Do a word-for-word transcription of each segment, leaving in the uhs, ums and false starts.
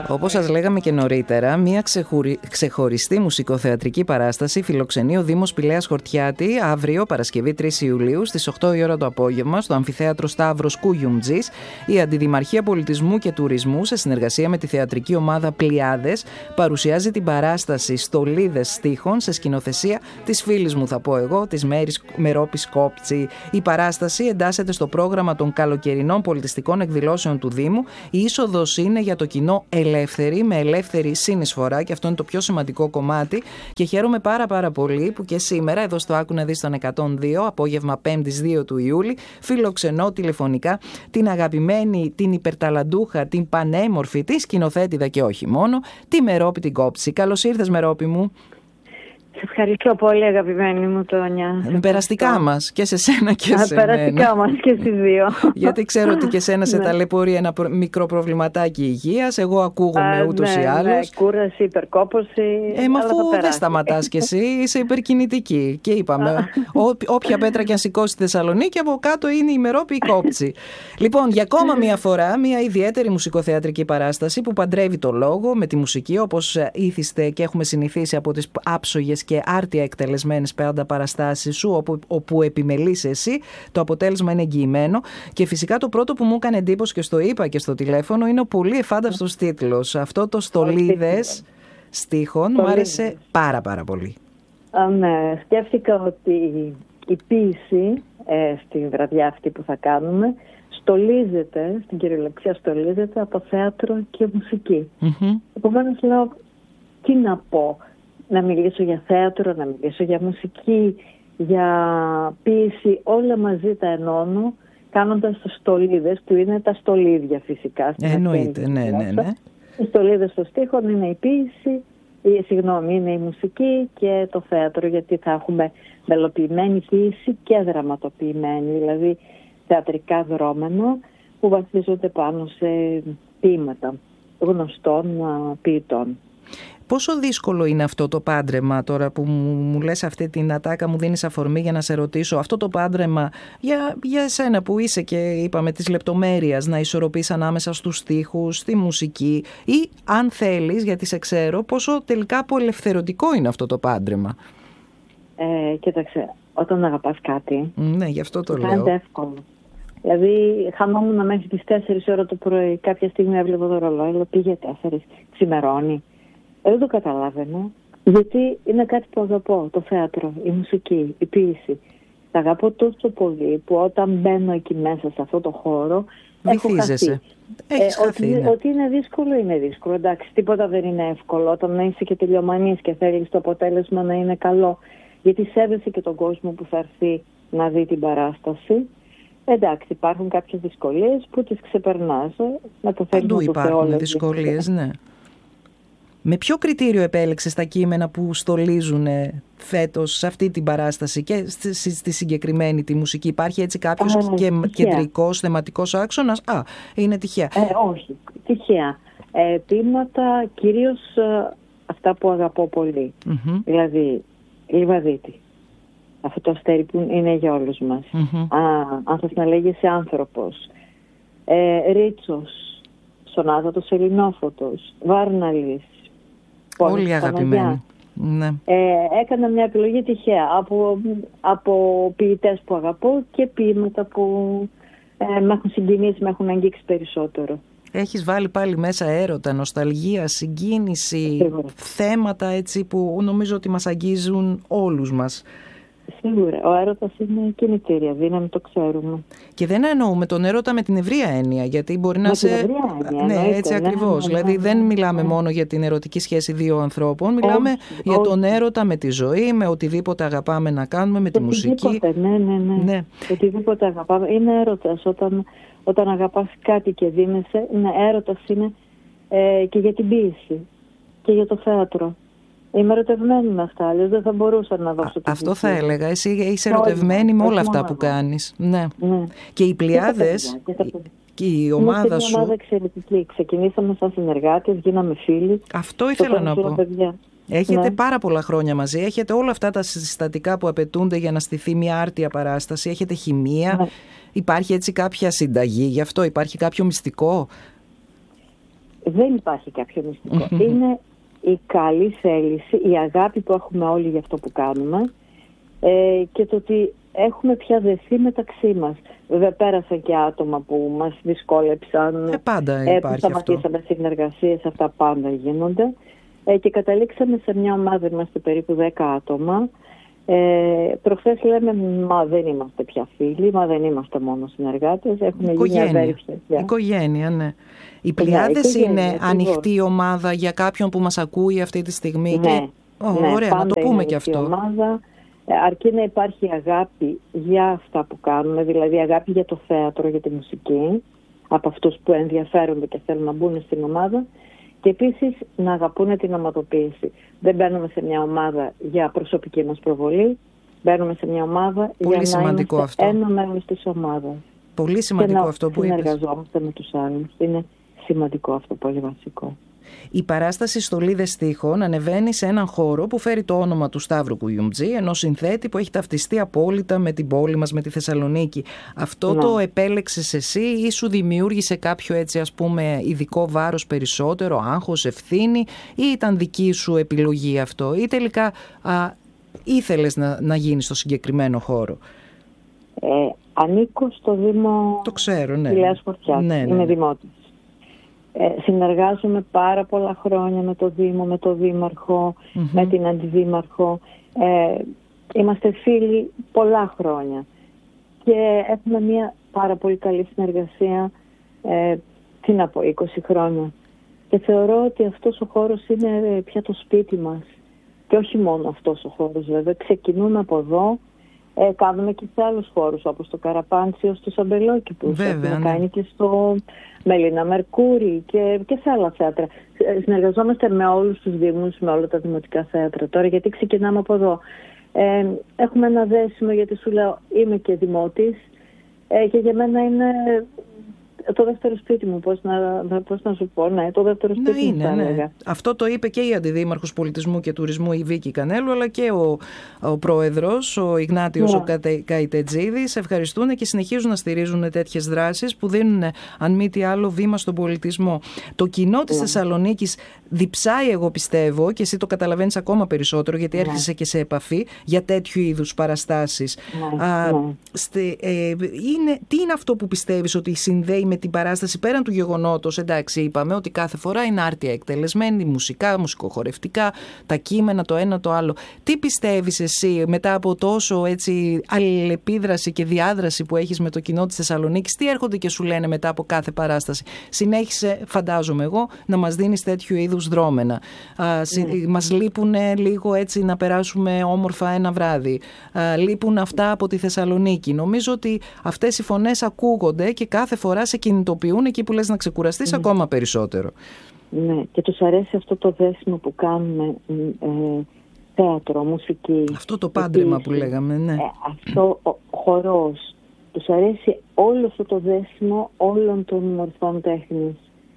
Όπως σας λέγαμε και νωρίτερα, μια ξεχωρι... ξεχωριστή μουσικοθεατρική παράσταση φιλοξενεί ο Δήμος Πηλέας Χορτιάτη αύριο, Παρασκευή τρεις Ιουλίου, στις οκτώ η ώρα το απόγευμα, στο Αμφιθέατρο Σταύρος Κούγιουμτζής. Η Αντιδημαρχία Πολιτισμού και Τουρισμού, σε συνεργασία με τη θεατρική ομάδα Πλιάδες, παρουσιάζει την παράσταση Στολίδες Στίχων, σε σκηνοθεσία της φίλης μου, θα πω εγώ, της Μέρης Μερόπης Κόπτσι. Η παράσταση εντάσσεται στο πρόγραμμα των καλοκαιρινών πολιτιστικών εκδηλώσεων του Δήμου. Η είσοδος είναι για το κοινό ελεύθερη, με ελεύθερη συνεισφορά, και αυτό είναι το πιο σημαντικό κομμάτι. Και χαίρομαι πάρα πάρα πολύ που και σήμερα, εδώ στο Άκου να δεις τον εκατόν δύο, απόγευμα πέμπτης δύο του Ιούλη, φιλοξενώ τηλεφωνικά την αγαπημένη, την υπερταλαντούχα, την πανέμορφη, τη σκηνοθέτηδα και όχι μόνο, τη Μερόπη την Κόπτσι. Καλώς ήρθες, Μερόπη μου. Σε ευχαριστώ πολύ, αγαπημένη μου Τόνια. Με περαστικά μας, και σε σένα και Α, σε μένα. Περαστικά μας και στις δύο. Γιατί ξέρω ότι και σένα σε ταλαιπωρεί ένα μικρό προβληματάκι υγείας. Εγώ ακούγομαι ούτως ναι, ή άλλως. Ναι, κούραση, υπερκόπωση. Ε, μα αφού δεν σταματάς κι εσύ, είσαι υπερκινητική. Και είπαμε, ό, όποια πέτρα και αν σηκώσει στη Θεσσαλονίκη, από κάτω είναι η Μερόπη η Κόπτσι. Λοιπόν, για ακόμα μια φορά, μια ιδιαίτερη μουσικοθεατρική παράσταση που παντρεύει το λόγο με τη μουσική, όπως ήθιστε και έχουμε συνηθίσει από τις άψογες και άρτια εκτελεσμένες πάντα παραστάσεις σου, όπου, όπου επιμελείς εσύ. Το αποτέλεσμα είναι εγγυημένο. Και φυσικά το πρώτο που μου έκανε εντύπωση, και στο είπα και στο τηλέφωνο, είναι ο πολύ εφάνταστος τίτλος. Αυτό το Στολίδες Στίχων μου άρεσε πάρα πάρα πολύ. Α, ναι, σκέφτηκα ότι η ποίηση ε, στη βραδιά αυτή που θα κάνουμε στολίζεται, στην κυριολεξία στολίζεται από θέατρο και μουσική. Mm-hmm. Επομένως λέω, τι να πω, να μιλήσω για θέατρο, να μιλήσω για μουσική, για ποίηση, όλα μαζί τα ενώνω, κάνοντας τα στολίδες, που είναι τα στολίδια φυσικά. Εννοείται, ναι, ναι, ναι. Οι στολίδες των στίχων είναι η ποίηση, η, συγγνώμη, είναι η μουσική και το θέατρο, γιατί θα έχουμε μελοποιημένη ποίηση και δραματοποιημένη, δηλαδή θεατρικά δρόμενα που βασίζονται πάνω σε ποίηματα γνωστών ποιητών. Πόσο δύσκολο είναι αυτό το πάντρεμα, τώρα που μου, μου λες αυτή την ατάκα, μου δίνεις αφορμή για να σε ρωτήσω, αυτό το πάντρεμα για, για εσένα που είσαι και είπαμε της λεπτομέρειας, να ισορροπείς ανάμεσα στους στίχους, στη μουσική, ή αν θέλεις, γιατί σε ξέρω, πόσο τελικά απολευθερωτικό είναι αυτό το πάντρεμα. Ε, κοίταξε, όταν αγαπάς κάτι, ναι, γι' αυτό το λέω. Είναι εύκολο. Δηλαδή, χανόμουν μέχρι τις τέσσερις ώρα το πρωί, κάποια στιγμή έβλεπα το ρολόι, πήγε τέσσερις, ξημερώνει. Δεν το καταλάβαινα, γιατί είναι κάτι που αγαπώ, το θέατρο, η μουσική, η ποίηση. Τα αγαπώ τόσο πολύ που όταν μπαίνω εκεί μέσα σε αυτό το χώρο, βυθίζεσαι. Έχεις ε, χαθεί, ότι, ναι. ότι είναι δύσκολο, είναι δύσκολο. Εντάξει, τίποτα δεν είναι εύκολο. Όταν είσαι και τελειομανής και θέλεις το αποτέλεσμα να είναι καλό, γιατί σέβεσαι και τον κόσμο που θα έρθει να δει την παράσταση. Εντάξει, υπάρχουν κάποιες δυσκολίες που τις ξεπερνάς. Με το Παντού υπάρχουν δυσκολίες, ναι. Με ποιο κριτήριο επέλεξες τα κείμενα που στολίζουν φέτος σε αυτή την παράσταση και στη, στη συγκεκριμένη τη μουσική? Υπάρχει έτσι κάποιος Α, και, κεντρικός θεματικός άξονας? Α, είναι τυχαία. Ε, όχι, τυχαία. Ε, ποίηματα κυρίως ε, αυτά που αγαπώ πολύ. Mm-hmm. Δηλαδή, Λιβαδίτη. Αυτό το αστέρι που είναι για όλους μας. Mm-hmm. Α, αν θες να λέγεσαι άνθρωπος. Ε, Ρίτσος, Σονάτα του Σελινόφωτος, Βάρναλης. Όλοι αγαπημένοι. Ναι. Ε, έκανα μια επιλογή τυχαία από, από ποιητές που αγαπώ και ποίηματα που ε, με έχουν συγκινήσει, με έχουν αγγίξει περισσότερο. Έχεις βάλει πάλι μέσα έρωτα, νοσταλγία, συγκίνηση, Σίγουρα. Θέματα έτσι που νομίζω ότι μας αγγίζουν όλους μας. Σίγουρα. Ο έρωτας είναι κινητήρια δύναμη, το ξέρουμε. Και δεν εννοούμε τον έρωτα με την ευρεία έννοια, γιατί μπορεί να με σε. Την ευρεία έννοια, ναι, εννοείται, έτσι ναι, ακριβώς. Ναι, ναι, δηλαδή ναι, δεν μιλάμε ναι. μόνο για την ερωτική σχέση δύο ανθρώπων, μιλάμε όχι, για όχι. τον έρωτα με τη ζωή, με οτιδήποτε αγαπάμε να κάνουμε, με τη μουσική. Ναι, ναι, ναι. ναι. Οτιδήποτε αγαπάμε. Είναι έρωτας. Όταν, όταν αγαπάς κάτι και δίνεσαι, είναι έρωτας είναι ε, και για την ποίηση και για το θέατρο. Είμαι ερωτευμένη με αυτά, αλλιώς δεν θα μπορούσα να δώσω την Αυτό θα έλεγα. Εσύ είσαι ερωτευμένη με όλα αυτά που κάνεις. Ναι. Ναι. Και οι Πλιάδες, και, και, και η ομάδα είναι σου. Είναι μια ομάδα εξαιρετική. Ξεκινήσαμε σαν συνεργάτες, γίναμε φίλοι. Αυτό ήθελα να πω. Παιδιά. Έχετε ναι. πάρα πολλά χρόνια μαζί. Έχετε όλα αυτά τα συστατικά που απαιτούνται για να στηθεί μια άρτια παράσταση. Έχετε χημεία. Ναι. Υπάρχει έτσι κάποια συνταγή γι' αυτό? Υπάρχει κάποιο μυστικό? δεν υπάρχει κάποιο μυστικό. Είναι η καλή θέληση, η αγάπη που έχουμε όλοι για αυτό που κάνουμε ε, και το ότι έχουμε πια δεθεί μεταξύ μας. Βέβαια πέρασαν και άτομα που μας δυσκόλεψαν, ε, πάντα ε, υπάρχει που σταματήσαμε συνεργασίες, αυτά πάντα γίνονται. Ε, και καταλήξαμε σε μια ομάδα, είμαστε περίπου δέκα άτομα. Ε, προχθές λέμε, μα δεν είμαστε πια φίλοι, μα δεν είμαστε μόνο συνεργάτες, έχουμε γίνει αδέρφες. Οικογένεια, ναι. Οι Πλειάδες ναι, είναι ακριβώς. Ανοιχτή ομάδα για κάποιον που μας ακούει αυτή τη στιγμή. Ναι, και... oh, ναι, ωραία, να το πούμε και αυτό. Ομάδα, αρκεί να υπάρχει αγάπη για αυτά που κάνουμε, δηλαδή αγάπη για το θέατρο, για τη μουσική, από αυτούς που ενδιαφέρονται και θέλουν να μπουν στην ομάδα. Και επίσης να αγαπούν την ομαδοποίηση. Δεν μπαίνουμε σε μια ομάδα για προσωπική μας προβολή, μπαίνουμε σε μια ομάδα πολύ για να είμαστε αυτό. Ένα μέλος της ομάδας. Πολύ σημαντικό και αυτό που είπες. Να συνεργαζόμαστε με τους άλλους. Είναι σημαντικό αυτό, πολύ βασικό. Η παράσταση Στολίδες Στίχων ανεβαίνει σε έναν χώρο που φέρει το όνομα του Σταύρου Κουγιουμτζή, ενός συνθέτη που έχει ταυτιστεί απόλυτα με την πόλη μας, με τη Θεσσαλονίκη. Αυτό ναι. το επέλεξες εσύ ή σου δημιούργησε κάποιο έτσι ας πούμε ειδικό βάρος περισσότερο, άγχος, ευθύνη, ή ήταν δική σου επιλογή αυτό, ή τελικά α, ήθελες να, να γίνεις στο συγκεκριμένο χώρο? Ε, ανήκω στο Δήμο το ξέρω, ναι. Πηλαίας Χορτιάτης. Ναι, ναι, ναι. Είμαι δημότης. Ε, συνεργάζομαι πάρα πολλά χρόνια με το Δήμο, με το Δήμαρχο, mm-hmm. με την Αντιδήμαρχο. Ε, είμαστε φίλοι πολλά χρόνια και έχουμε μια πάρα πολύ καλή συνεργασία, ε, τι να πω, είκοσι χρόνια. Και θεωρώ ότι αυτός ο χώρος είναι πια το σπίτι μας. Και όχι μόνο αυτός ο χώρος βέβαια. Ξεκινούμε από εδώ, ε, κάνουμε και σε άλλους χώρους όπως το Καραπάντσιο, στο Σαμπελόκηπους. Έχουμε ναι. κάνει και στο Μελίνα Μερκούρι και, και σε άλλα θέατρα. Συνεργαζόμαστε με όλους τους δήμους, με όλα τα δημοτικά θέατρα. Τώρα γιατί ξεκινάμε από εδώ. Ε, έχουμε ένα δέσιμο γιατί σου λέω είμαι και δημότης ε, και για μένα είναι το δεύτερο σπίτι μου, πώς να, πώς να σου πω, ναι, το δεύτερο σπίτι να μου είναι, ναι. Ναι. Αυτό το είπε και η Αντιδήμαρχος Πολιτισμού και Τουρισμού η Βίκη Κανέλου, αλλά και ο, ο πρόεδρος, ο Ιγνάτιος ναι. ο Καϊτετζίδης, ευχαριστούν και συνεχίζουν να στηρίζουν τέτοιες δράσεις που δίνουν, αν μη τι άλλο, βήμα στον πολιτισμό. Το κοινό της ναι. Θεσσαλονίκης διψάει, εγώ πιστεύω, και εσύ το καταλαβαίνεις ακόμα περισσότερο, γιατί ναι. έρχεσαι και σε επαφή για τέτοιου είδους παραστάσεις. Ναι. Α, ναι. στε, ε, είναι, τι είναι αυτό που πιστεύεις ότι συνδέει με την παράσταση πέραν του γεγονότος? Εντάξει, είπαμε ότι κάθε φορά είναι άρτια εκτελεσμένη, μουσικά, μουσικοχορευτικά, τα κείμενα, το ένα το άλλο. Τι πιστεύεις εσύ μετά από τόσο έτσι αλληλεπίδραση και διάδραση που έχεις με το κοινό της Θεσσαλονίκης, τι έρχονται και σου λένε μετά από κάθε παράσταση? Συνέχισε, φαντάζομαι εγώ, να μας δίνεις τέτοιου είδους δρόμενα. Α, mm. Μας λείπουν λίγο έτσι να περάσουμε όμορφα ένα βράδυ. Α, λείπουν αυτά από τη Θεσσαλονίκη. Νομίζω ότι αυτές οι φωνές ακούγονται και κάθε φορά σε κινητοποιούν εκεί που λες να ξεκουραστείς mm. ακόμα περισσότερο. Ναι, και τους αρέσει αυτό το δέσιμο που κάνουμε, ε, θέατρο, μουσική. Αυτό το πάντρεμα που λέγαμε, ναι. Ε, αυτό ο χορός. Τους αρέσει όλο αυτό το δέσιμο όλων των μορφών τέχνης.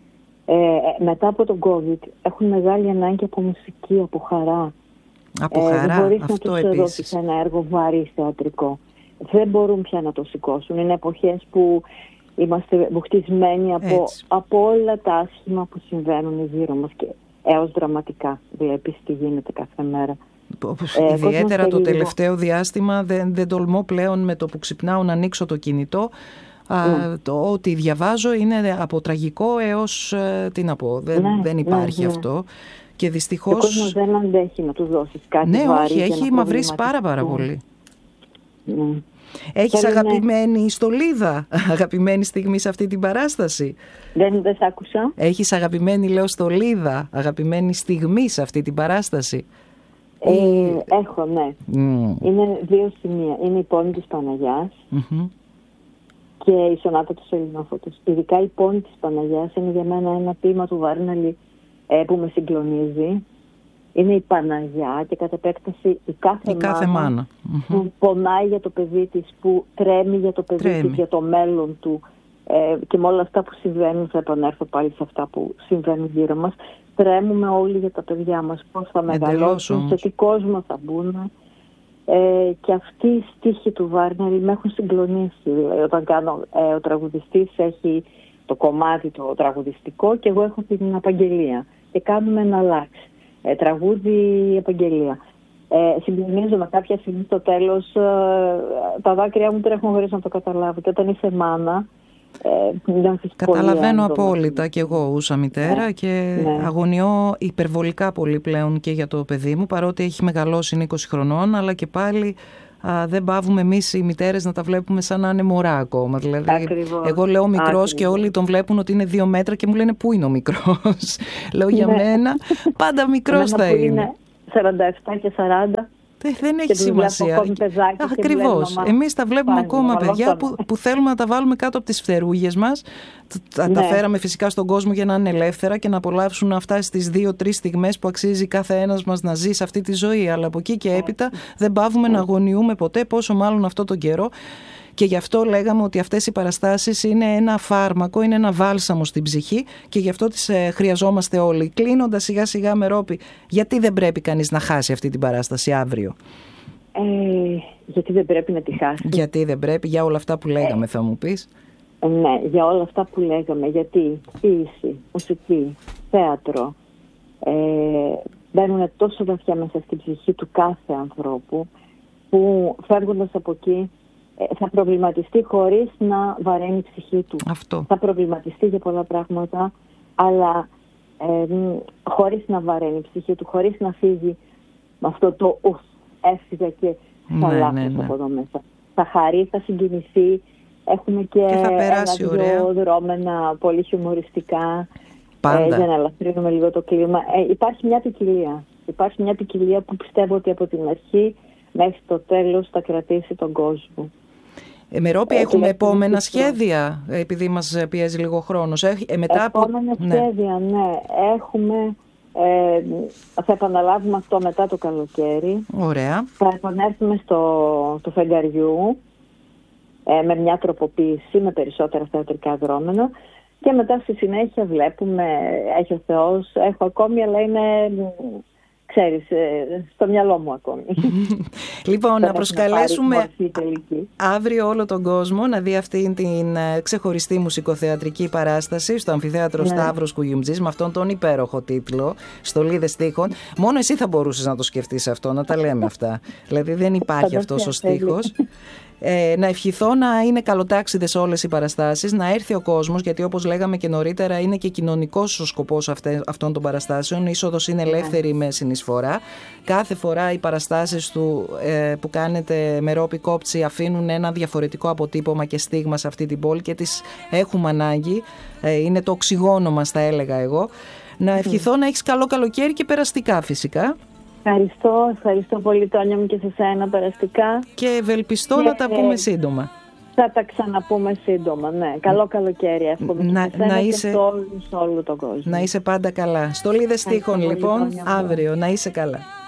Ε, μετά από τον COVID έχουν μεγάλη ανάγκη από μουσική, από χαρά. Από ε, χαρά, δεν μπορείς αυτό να τους δώσεις ένα έργο βαρύ θεατρικό. Δεν μπορούν πια να το σηκώσουν. Είναι εποχές που είμαστε βουχτισμένοι από, από όλα τα άσχημα που συμβαίνουν γύρω μας και έως δραματικά. Βλέπεις τι γίνεται κάθε μέρα. Ε, ιδιαίτερα το λίγο... τελευταίο διάστημα δεν, δεν τολμώ πλέον με το που ξυπνάω να ανοίξω το κινητό. Α, mm. Το ότι διαβάζω είναι από τραγικό έως, τι να πω, δεν, ναι, δεν υπάρχει ναι, ναι. αυτό. Και δυστυχώς... Ο κόσμος δεν αντέχει να του δώσεις κάτι ναι, βάρη. Όχι, έχει μαυρίσει πάρα πάρα πολύ. Ναι. Έχεις αγαπημένη ναι. στολίδα, αγαπημένη στιγμή σε αυτή την παράσταση? Δεν, δεν σ' άκουσα. Έχεις αγαπημένη, λέω, στολίδα, αγαπημένη στιγμή σε αυτή την παράσταση? Ε, ή... Έχω, ναι. Mm. Είναι δύο σημεία. Είναι η Πόνη της Παναγιάς mm-hmm. και η Σονάτα του Σελινόφωτος. Ειδικά η Πόνη της Παναγιάς είναι για μένα ένα ποίημα του Βάρναλη ε, που με συγκλονίζει. Είναι η Παναγιά και κατ' επέκταση η κάθε, η κάθε μάνα, μάνα που mm-hmm. πονάει για το παιδί της, που τρέμει για το παιδί τρέμει. της, για το μέλλον του ε, και με όλα αυτά που συμβαίνουν, θα επανέλθω πάλι σε αυτά που συμβαίνουν γύρω μας. Τρέμουμε όλοι για τα παιδιά μας, πώς θα μεγαλώσουν, σε τι κόσμο θα μπουν. Ε, και αυτοί οι στίχοι του Βάρνερη με έχουν συγκλονίσει. Δηλαδή, όταν κάνω, ε, ο τραγουδιστής έχει το κομμάτι το τραγουδιστικό και εγώ έχω την απαγγελία. Και κάνουμε ένα αλλάξ. Ε, τραγούδι επαγγελία. Ε, συμπληνίζομαι κάποια στιγμή στο τέλος, ε, τα δάκρυα μου τρέχουν χωρίς να το καταλάβω. Και όταν είσαι μάνα, ε, καταλαβαίνω απόλυτα κι εγώ ούσα μητέρα ναι, και ναι. αγωνιώ υπερβολικά πολύ πλέον και για το παιδί μου, παρότι έχει μεγαλώσει, είναι είκοσι χρονών, αλλά και πάλι α, δεν παύουμε εμείς οι μητέρες να τα βλέπουμε σαν να είναι μωρά ακόμα. Δηλαδή, ακριβώς, εγώ λέω μικρός ακριβώς. Και όλοι τον βλέπουν ότι είναι δύο μέτρα και μου λένε πού είναι ο μικρός. Λέω για ναι. μένα πάντα μικρός θα είναι. είναι σαράντα επτά και σαράντα. Δεν έχει σημασία. Ακριβώς. Εμείς τα βλέπουμε Πάνε, ακόμα παιδιά που, που θέλουμε να τα βάλουμε κάτω από τις φτερούγες μας. Τα, ναι. τα φέραμε φυσικά στον κόσμο για να είναι ελεύθερα και να απολαύσουν αυτά στις δύο-τρεις στιγμές που αξίζει κάθε ένας μας να ζει σε αυτή τη ζωή. Αλλά από εκεί και έπειτα δεν παύουμε να αγωνιούμε ποτέ, πόσο μάλλον αυτό τον καιρό. Και γι' αυτό λέγαμε ότι αυτές οι παραστάσεις είναι ένα φάρμακο, είναι ένα βάλσαμο στην ψυχή και γι' αυτό τις ε, χρειαζόμαστε όλοι. Κλείνοντας σιγά σιγά, Μερόπη, γιατί δεν πρέπει κανείς να χάσει αυτή την παράσταση αύριο? Ε, γιατί δεν πρέπει να τη χάσει? Γιατί δεν πρέπει, για όλα αυτά που λέγαμε ε, θα μου πεις. Ε, ναι, για όλα αυτά που λέγαμε, γιατί ποίηση, μουσική, θέατρο ε, μπαίνουν τόσο βαθιά μέσα στην ψυχή του κάθε ανθρώπου που φεύγοντας από εκεί θα προβληματιστεί χωρίς να βαραίνει η ψυχή του. Αυτό. Θα προβληματιστεί για πολλά πράγματα, αλλά ε, χωρίς να βαραίνει η ψυχή του, χωρίς να φύγει με αυτό το ουφ, έφυγα και θα ναι, λάθος ναι, ναι. από εδώ μέσα. Θα χαρεί, θα συγκινηθεί. Έχουμε και, και θα περάσει ένα-δυο δρόμενα πολύ χιουμοριστικά. Πάντα. Ε, για να ελαφρύνουμε λίγο το κλίμα. Ε, υπάρχει μια ποικιλία. Υπάρχει μια ποικιλία που πιστεύω ότι από την αρχή μέχρι το τέλος θα κρατήσει τον κόσμο. Ε, Μερόπη, ε, έχουμε επόμενα το... σχέδια, επειδή μας πιέζει λίγο χρόνος. Ε, μετά επόμενα από... σχέδια, ναι. ναι. Έχουμε, ε, θα επαναλάβουμε αυτό μετά το καλοκαίρι. Ωραία. Θα επανέλθουμε στο το φεγγαριού ε, με μια τροποποίηση, με περισσότερα θεατρικά δρόμενα. Και μετά στη συνέχεια βλέπουμε, έχει ο Θεός, έχω ακόμη, αλλά είναι... Ξέρεις, στο μυαλό μου ακόμη. Λοιπόν, να προσκαλέσουμε αύριο όλο τον κόσμο να δει αυτή την ξεχωριστή μουσικοθεατρική παράσταση στο Αμφιθέατρο ναι. Σταύρος Κουγιουμτζής με αυτόν τον υπέροχο τίτλο, Στολίδες τείχων. Μόνο εσύ θα μπορούσες να το σκεφτείς αυτό, να τα λέμε αυτά. Δηλαδή δεν υπάρχει αυτός ο στίχος. Ε, να ευχηθώ να είναι καλοτάξιδες όλες οι παραστάσεις, να έρθει ο κόσμος, γιατί όπως λέγαμε και νωρίτερα είναι και κοινωνικός ο σκοπός αυτέ, αυτών των παραστάσεων. Η είσοδος είναι ελεύθερη με συνεισφορά. Κάθε φορά οι παραστάσεις του, ε, που κάνετε, Μερόπη Κόπτσι, αφήνουν ένα διαφορετικό αποτύπωμα και στίγμα σε αυτή την πόλη και τις έχουμε ανάγκη. Ε, είναι το οξυγόνο μας, θα έλεγα εγώ. Να ευχηθώ mm. να έχεις καλό καλοκαίρι και περαστικά φυσικά. Ευχαριστώ, ευχαριστώ πολύ Τόνια μου και σε σένα, περαστικά. Και ευελπιστώ και να τα πούμε σύντομα. Θα τα ξαναπούμε σύντομα, ναι. Καλό καλοκαίρι εύχομαι να, και σε σένα είσαι, και σε όλους, όλο τον κόσμο. Να είσαι πάντα καλά. Στολίδες τείχων λοιπόν, αύριο. Να είσαι καλά.